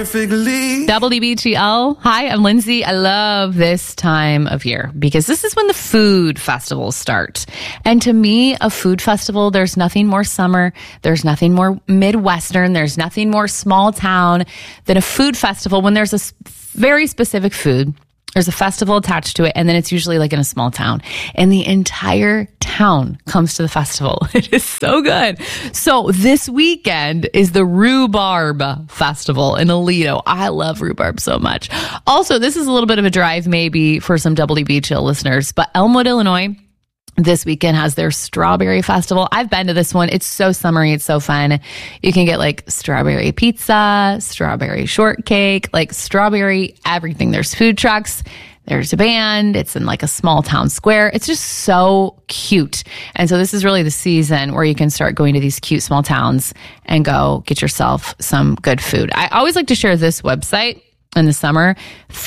perfectly. WBGL. Hi, I'm Lindsay. I love this time of year because this is when the food festivals start. And to me, a food festival, there's nothing more summer. There's nothing more Midwestern. There's nothing more small town than a food festival when there's a very specific food. There's a festival attached to it, and then it's usually like in a small town. And the entire town comes to the festival. It is so good. So this weekend is the Rhubarb Festival in Aledo. I love rhubarb so much. Also, this is a little bit of a drive maybe for some WBGL listeners, but Elmwood, Illinois, this weekend has their Strawberry Festival. I've been to this one. It's so summery. It's so fun. You can get like strawberry pizza, strawberry shortcake, like strawberry everything. There's food trucks. There's a band. It's in like a small town square. It's just so cute. And so this is really the season where you can start going to these cute small towns and go get yourself some good food. I always like to share this website in the summer,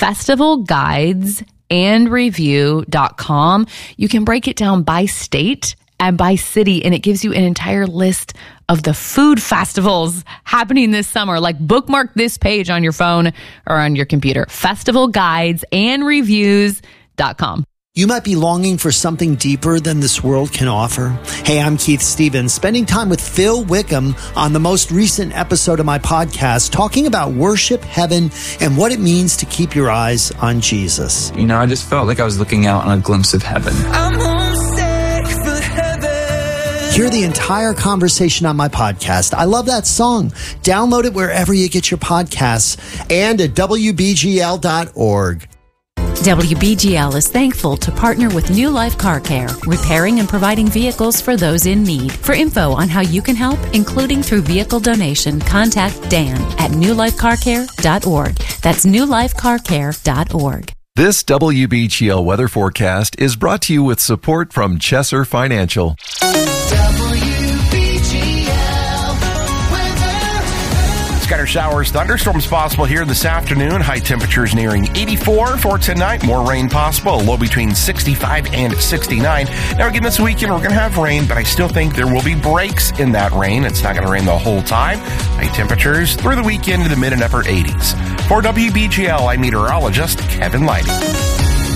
festivalguidesandreview.com. You can break it down by state and by city, and it gives you an entire list of the food festivals happening this summer. Like bookmark this page on your phone or on your computer. Festivalguidesandreviews.com. You might be longing for something deeper than this world can offer. Hey, I'm Keith Stevens, spending time with Phil Wickham on the most recent episode of my podcast, talking about worship, heaven, and what it means to keep your eyes on Jesus. You know, I just felt like I was looking out on a glimpse of heaven. I'm homesick for heaven. Hear the entire conversation on my podcast. I love that song. Download it wherever you get your podcasts and at WBGL.org. WBGL is thankful to partner with New Life Car Care, repairing and providing vehicles for those in need. For info on how you can help, including through vehicle donation, contact Dan at newlifecarcare.org. That's newlifecarcare.org. This WBGL weather forecast is brought to you with support from Chesser Financial. Scattered showers, thunderstorms possible here this afternoon. High temperatures nearing 84 for tonight. More rain possible. A low between 65 and 69. Now again, this weekend we're going to have rain, but I still think there will be breaks in that rain. It's not going to rain the whole time. High temperatures through the weekend to the mid and upper 80s. For WBGL, I'm meteorologist Kevin Lighty.